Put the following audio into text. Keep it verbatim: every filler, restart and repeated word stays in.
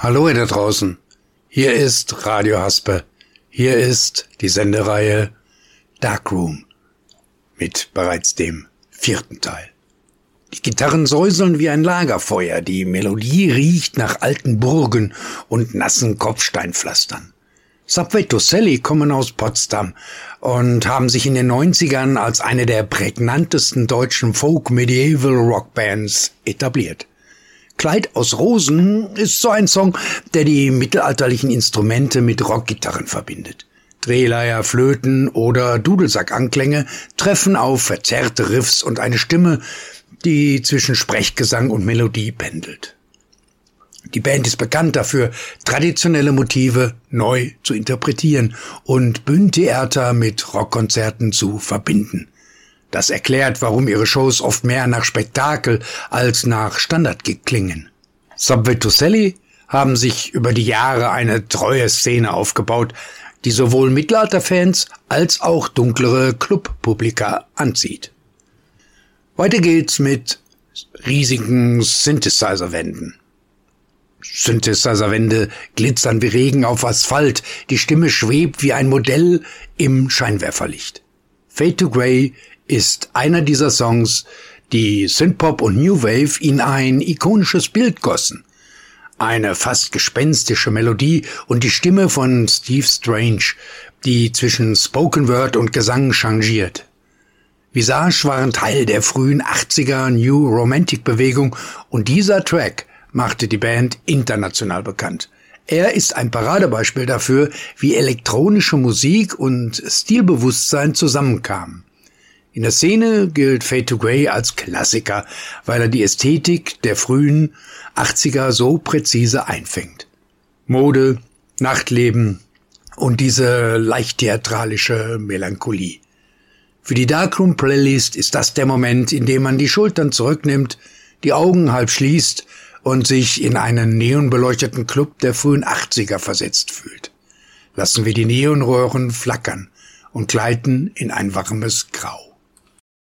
Hallo ihr da draußen, hier ist Radio Haspe, hier ist die Sendereihe Darkroom mit bereits dem vierten Teil. Die Gitarren säuseln wie ein Lagerfeuer, die Melodie riecht nach alten Burgen und nassen Kopfsteinpflastern. Subway to Sally kommen aus Potsdam und haben sich in den neunzigern als eine der prägnantesten deutschen Folk-Medieval-Rock-Bands etabliert. Kleid aus Rosen ist so ein Song, der die mittelalterlichen Instrumente mit Rockgitarren verbindet. Drehleier, Flöten oder Dudelsackanklänge treffen auf verzerrte Riffs und eine Stimme, die zwischen Sprechgesang und Melodie pendelt. Die Band ist bekannt dafür, traditionelle Motive neu zu interpretieren und Bühnentheater mit Rockkonzerten zu verbinden. Das erklärt, warum ihre Shows oft mehr nach Spektakel als nach Standardgig klingen. Subway to Sally haben sich über die Jahre eine treue Szene aufgebaut, die sowohl Mittelalterfans als auch dunklere Clubpublika anzieht. Weiter geht's mit riesigen Synthesizer-Wänden. Synthesizer-Wände glitzern wie Regen auf Asphalt, die Stimme schwebt wie ein Modell im Scheinwerferlicht. Fade to Grey ist einer dieser Songs, die Synthpop und New Wave in ein ikonisches Bild gossen. Eine fast gespenstische Melodie und die Stimme von Steve Strange, die zwischen Spoken Word und Gesang changiert. Visage waren Teil der frühen achtziger New Romantic Bewegung und dieser Track machte die Band international bekannt. Er ist ein Paradebeispiel dafür, wie elektronische Musik und Stilbewusstsein zusammenkamen. In der Szene gilt Fade to Grey als Klassiker, weil er die Ästhetik der frühen achtziger so präzise einfängt. Mode, Nachtleben und diese leicht theatralische Melancholie. Für die Darkroom Playlist ist das der Moment, in dem man die Schultern zurücknimmt, die Augen halb schließt und sich in einen neonbeleuchteten Club der frühen achtziger versetzt fühlt. Lassen wir die Neonröhren flackern und gleiten in ein warmes Grau.